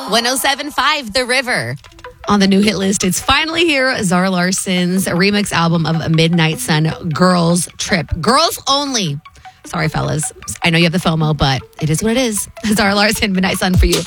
107.5 The River. On the new hit list, it's finally here. Zara Larson's remix album of Midnight Sun, Girls Trip. Girls only. Sorry, fellas. I know you have the FOMO, but it is what it is. Zara Larson, Midnight Sun for you.